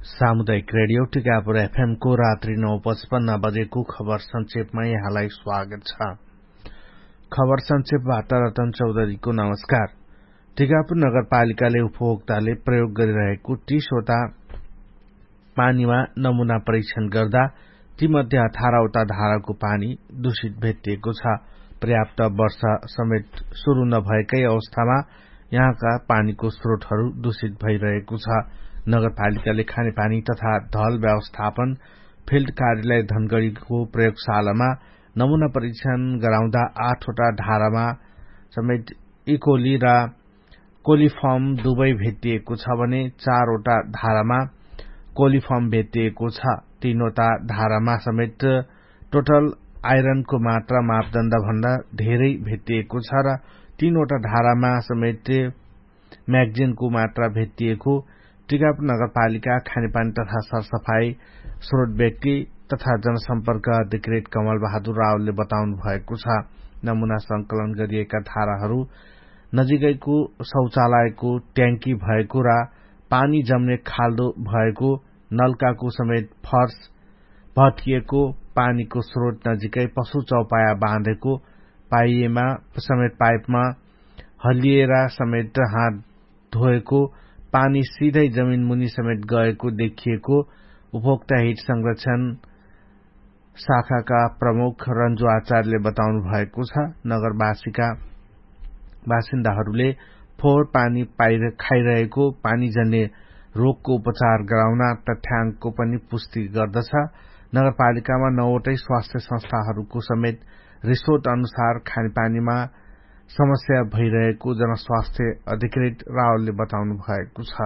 सामुदायिक radio Tikapur FM को रात्रि 9:55 बजेको खबर संक्षेपमा यहाँलाई स्वागत छ। खबर संक्षेपबाट रतन चौधरीको नमस्कार। टिकापुर नगरपालिकाले उपभोक्ताले प्रयोग गरिरहेको 30 वटा पानीमा नमूना परीक्षण गर्दा तीमध्ये 18 वटा धाराको पानी दूषित भेटिएको छ। पर्याप्त वर्षा समेत शुरू नभएकै अवस्थामा यहाँका पानीको स्रोतहरू दूषित भइरहेको छ। नगरपालिकाले खानेपानी तथा ढल व्यवस्थापन फिल्ड कार्यालय धनगढ़ीको प्रयोगशालामा नमूना परीक्षण गराउँदा 8 वटा धारामा समेत इकोली र कोलिफर्म दुवै भेटिएको छ भने 4 वटा धारामा कोलिफर्म भेटिएको छ। 3 वटा धारामा समेत टोटल आइरनको मात्रा मापदण्ड भन्दा धेरै भेटिएको छ र 3 वटा धारामा समेत म्यागजिनको मात्रा भेटिएको टिकापुर नगरपालिका खानेपानी तथा सरसफाई स्रोत व्यक्ति तथा जनसम्पर्क अधिकृत कमल बहादुर रावलले बताउनु भएको छ। नमूना संकलन गरिएका धाराहरू नजिकैको शौचालयको ट्याङ्की भएको र पानी जम्ने खाल्डो भएको, नलकाको समेत फर्श भटिएको, पानीको स्रोत नजिकै पशु चौपाया बाँधेको पाइएमा समेत पाइपमा हल्लिएर समेत हात धोएको, पानी सिधै जमिन मुनि समेत गएको देखिएको उपभोक्ता हित संरक्षण शाखाका प्रमुख रञ्जु आचार्यले बताउनु भएको छ। नगरवासीका बासिन्दाहरूले फोहोर पानी खाइरहेको पानीजन्य रोगको उपचार गराउन तथ्याङ्कको पनि पुष्टि गर्दछ। नगरपालिकामा 9 वटै स्वास्थ्य संस्थाहरूको समेत रिपोर्ट अनुसार खानेपानीमा समस्या भइरहेको जनस्वास्थ्य अधिकृत रावलले बताउनु भएको छ।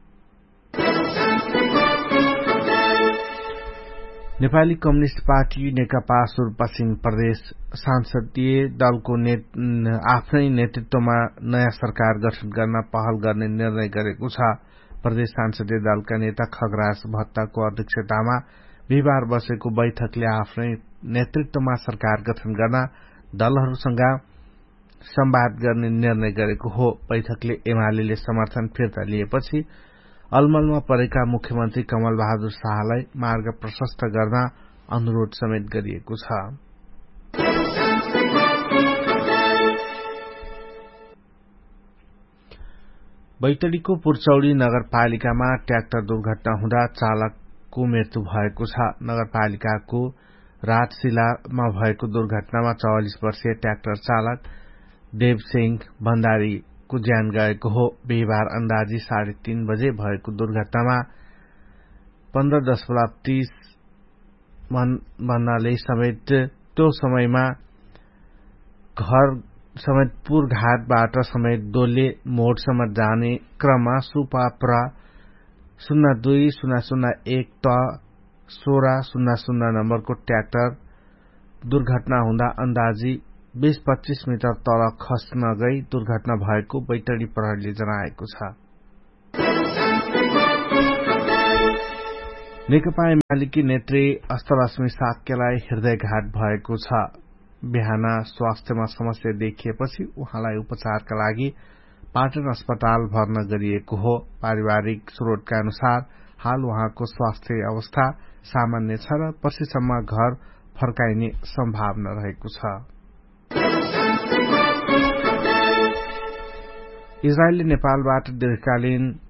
नेपाली कम्युनिष्ट पार्टी नेकपा सुदूरपश्चिम प्रदेश सांसदीय दलको आफ्नै नेतृत्वमा नयाँ सरकार गठन गर्न पहल गर्ने निर्णय गरेको छ। प्रदेश सांसदीय दलका नेता खगराज भट्टको अध्यक्षतामा बिहिबार बसेको बैठकले आफ्नै नेतृत्वमा सरकार गठन गर्न दलहरूसँग संवाद गर्ने निर्णय गरेको हो। बैठकले एमाले समर्थन फिर्ता लिएपछि अलमलमा परेका मुख्यमन्त्री कमल बहादुर शाहलाई मार्ग प्रशस्त गर्न अनुरोध समेत गरिएको छ। बैतडीको पुरचौडी नगरपालिकामा ट्र्याक्टर दुर्घटना हुँदा चालकको मृत्यु भएको छ। नगरपालिकाको राजशिलामा भएको दुर्घटनामा 44 वर्षीय ट्र्याक्टर चालक देवसिंह भण्डारीको ज्यान गएको हो। बिहिबार अन्दाजी 3:30 बजे भएको दुर्घटनामा 15:30 भन्नाले समेत त्यो समयमा घर समेत पुरघाटबाट समेत दोले मोडसम्म जाने क्रममा सुपाप्रा 02-001 त 1600 नम्बरको ट्र्याक्टर दुर्घटना हुँदा अन्दाजी 20-25 मिटर तल खस्न गई दुर्घटना भएको बैतडी प्रहरीले जनाएको छ। नेकपा एमालेकी नेत्री अष्टलक्ष्मी साक्यलाई हृदयघात भएको छ। बिहान स्वास्थ्यमा समस्या देखिएपछि उहाँलाई उपचारका लागि पाटन अस्पताल भर्ना गरिएको हो। पारिवारिक स्रोतका अनुसार हाल उहाँको स्वास्थ्य अवस्था सामान्य छ र पछिसम्म घर फर्काइने सम्भावना रहेको छ। इजरायलले नेपालबाट दीर्घकालीन